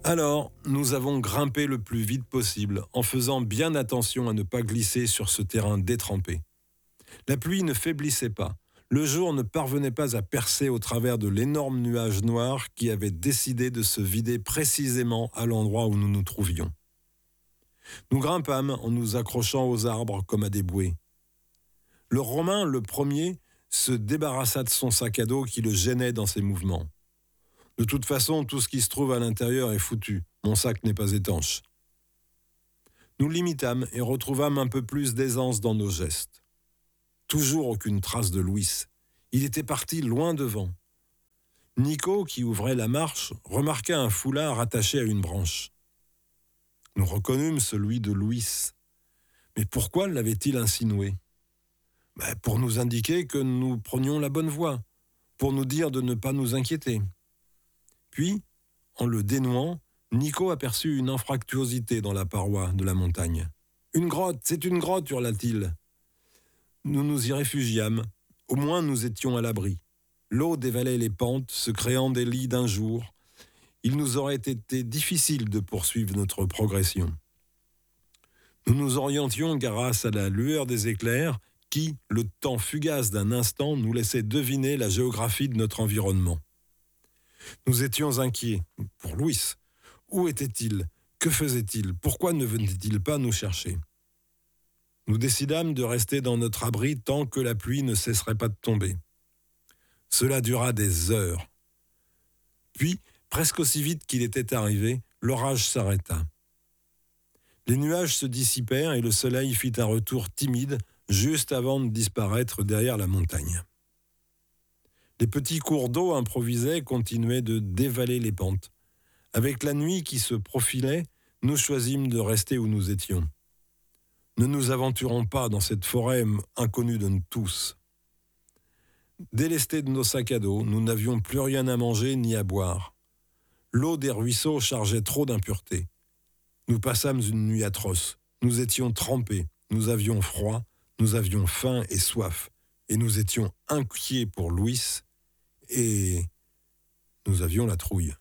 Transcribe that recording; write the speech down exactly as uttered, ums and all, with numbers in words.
Alors, nous avons grimpé le plus vite possible, en faisant bien attention à ne pas glisser sur ce terrain détrempé. La pluie ne faiblissait pas. Le jour ne parvenait pas à percer au travers de l'énorme nuage noir qui avait décidé de se vider précisément à l'endroit où nous nous trouvions. Nous grimpâmes en nous accrochant aux arbres comme à des bouées. Le Romain, le premier, se débarrassa de son sac à dos qui le gênait dans ses mouvements. De toute façon, tout ce qui se trouve à l'intérieur est foutu. Mon sac n'est pas étanche. Nous l'imitâmes et retrouvâmes un peu plus d'aisance dans nos gestes. Toujours aucune trace de Louis. Il était parti loin devant. Nico, qui ouvrait la marche, remarqua un foulard attaché à une branche. Nous reconnûmes celui de Louis. Mais pourquoi l'avait-il insinué ? Ben, pour nous indiquer que nous prenions la bonne voie, pour nous dire de ne pas nous inquiéter. Puis, en le dénouant, Nico aperçut une anfractuosité dans la paroi de la montagne. « Une grotte, c'est une grotte !» hurla-t-il. Nous nous y réfugiâmes. Au moins nous étions à l'abri. L'eau dévalait les pentes, se créant des lits d'un jour. Il nous aurait été difficile de poursuivre notre progression. Nous nous orientions grâce à la lueur des éclairs qui, le temps fugace d'un instant, nous laissait deviner la géographie de notre environnement. Nous étions inquiets. Pour Louis. Où était-il ? Que faisait-il ? Pourquoi ne venait-il pas nous chercher ? Nous décidâmes de rester dans notre abri tant que la pluie ne cesserait pas de tomber. Cela dura des heures. Puis, presque aussi vite qu'il était arrivé, l'orage s'arrêta. Les nuages se dissipèrent et le soleil fit un retour timide juste avant de disparaître derrière la montagne. Les petits cours d'eau improvisés continuaient de dévaler les pentes. Avec la nuit qui se profilait, nous choisîmes de rester où nous étions. Ne nous aventurons pas dans cette forêt inconnue de nous tous. Délestés de nos sacs à dos, nous n'avions plus rien à manger ni à boire. L'eau des ruisseaux chargeait trop d'impuretés. Nous passâmes une nuit atroce. Nous étions trempés, nous avions froid, nous avions faim et soif, et nous étions inquiets pour Louis, et nous avions la trouille.